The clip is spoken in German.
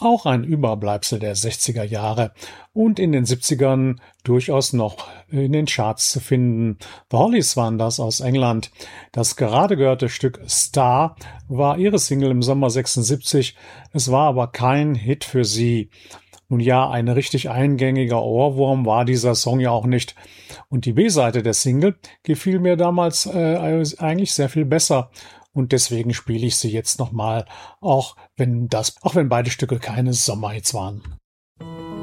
auch ein Überbleibsel der 60er Jahre und in den 70ern durchaus noch in den Charts zu finden. The Hollies waren das aus England. Das gerade gehörte Stück Star war ihre Single im Sommer 76. Es war aber kein Hit für sie. Nun ja, ein richtig eingängiger Ohrwurm war dieser Song ja auch nicht. Und die B-Seite der Single gefiel mir damals eigentlich sehr viel besser. Und deswegen spiele ich sie jetzt nochmal, auch wenn beide Stücke keine Sommerhits waren.